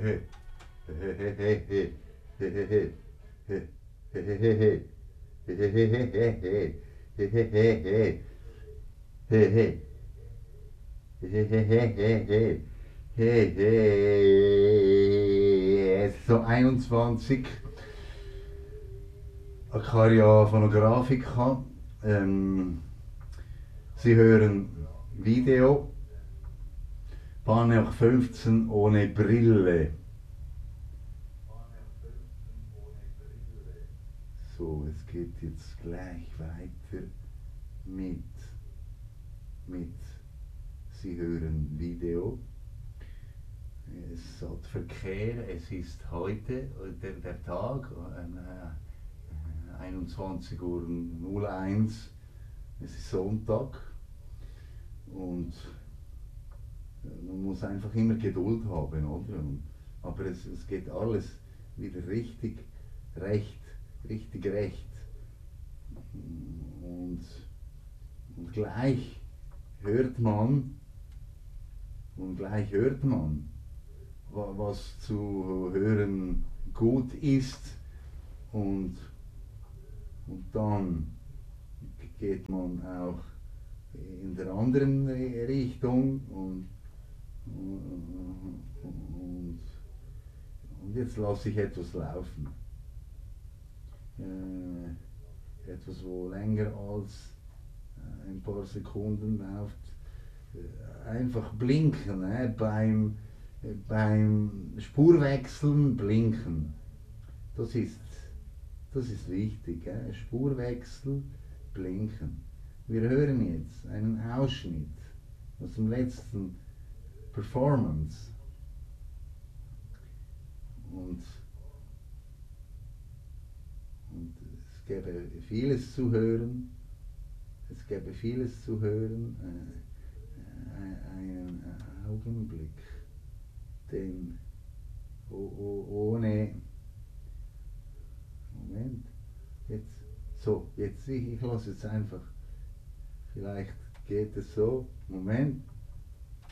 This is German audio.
Es ist so 21. Ich habe ja von einer Grafik gehabt. Sie hören Video. Panel 15 ohne Brille. So, es geht jetzt gleich weiter mit Sie hören Video. Es hat Verkehr, es ist heute der Tag, 21:01 Uhr, es ist Sonntag und man muss einfach immer Geduld haben, oder? Aber es geht alles wieder richtig recht. Und gleich hört man, was zu hören gut ist und dann geht man auch in der anderen Richtung und jetzt lasse ich etwas laufen. Etwas, wo länger als ein paar Sekunden läuft. Einfach blinken, beim Spurwechseln blinken. Das ist wichtig. Spurwechsel, blinken. Wir hören jetzt einen Ausschnitt aus dem letzten Performance. Und es gäbe vieles zu hören. Einen Augenblick. Denn ohne. Moment. Ich lasse jetzt einfach. Vielleicht geht es so. Moment.